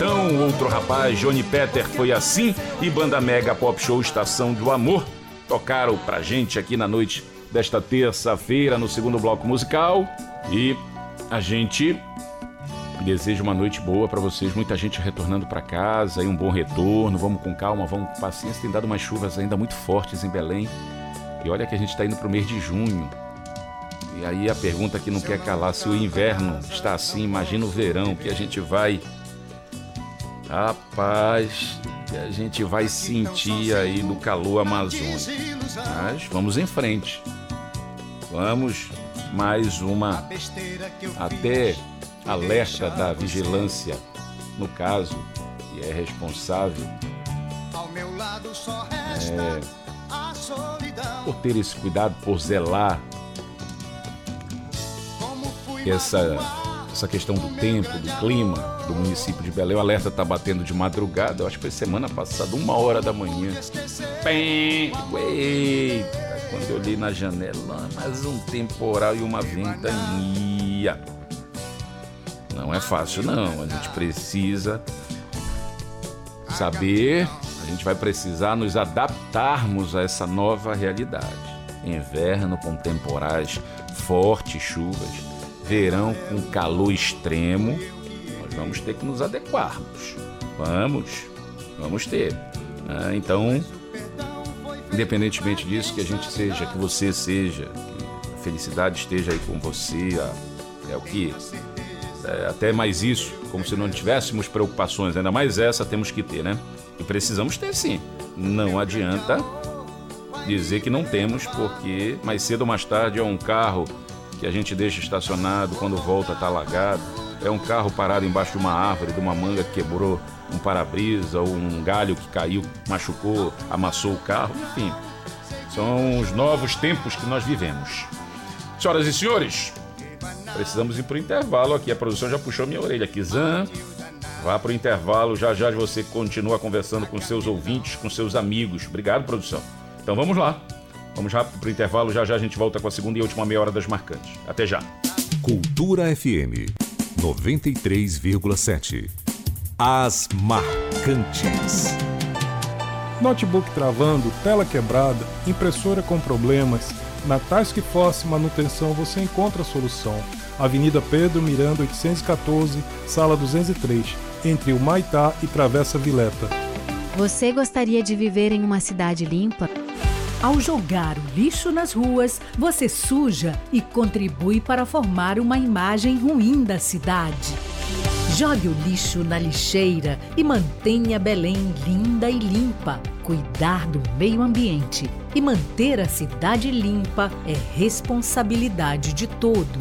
Então, Outro Rapaz, Johnny Peter, Foi Assim e Banda Mega Pop Show Estação do Amor tocaram pra gente aqui na noite desta terça-feira no segundo bloco musical. E a gente deseja uma noite boa pra vocês, muita gente retornando pra casa e um bom retorno. Vamos com calma, vamos com paciência. Tem dado umas chuvas ainda muito fortes em Belém. E olha que a gente tá indo pro mês de junho. E aí a pergunta que não quer calar, se o inverno está assim, imagina o verão, que a gente vai... Rapaz, que a gente vai sentir aí no calor amazônico. Mas vamos em frente. Vamos, mais uma, até alerta da vigilância, no caso, que é responsável por ter esse cuidado, por zelar essa questão do tempo, do clima do município de Belém. O alerta está batendo de madrugada, eu acho que foi semana passada, 1h da manhã. Eita, quando eu olhei na janela, mais um temporal e uma ventania. Não é fácil não, a gente precisa saber, a gente vai precisar nos adaptarmos a essa nova realidade. Inverno com temporais fortes, chuvas. Verão com calor extremo, nós vamos ter que nos adequarmos. Vamos ter. Então, independentemente disso, que a gente seja, que você seja, que a felicidade esteja aí com você, até mais isso, como se não tivéssemos preocupações, ainda mais essa temos que ter, né? E precisamos ter sim. Não adianta dizer que não temos, porque mais cedo ou mais tarde é um carro que a gente deixa estacionado, quando volta tá alagado. É um carro parado embaixo de uma árvore, de uma manga que quebrou um para-brisa, ou um galho que caiu, machucou, amassou o carro. Enfim, são os novos tempos que nós vivemos. Senhoras e senhores, precisamos ir pro intervalo aqui. A produção já puxou minha orelha aqui. Zan, vá pro intervalo. Já você continua conversando com seus ouvintes, com seus amigos. Obrigado, produção. Então vamos lá. Vamos rápido pro intervalo, já a gente volta com a segunda e última meia hora das marcantes. Até já. Cultura FM 93,7. As Marcantes. Notebook travando, tela quebrada, impressora com problemas. Na Task Force Manutenção você encontra a solução. Avenida Pedro Miranda 814, sala 203, entre o Maitá e Travessa Vileta. Você gostaria de viver em uma cidade limpa? Ao jogar o lixo nas ruas, você suja e contribui para formar uma imagem ruim da cidade. Jogue o lixo na lixeira e mantenha Belém linda e limpa. Cuidar do meio ambiente e manter a cidade limpa é responsabilidade de todos.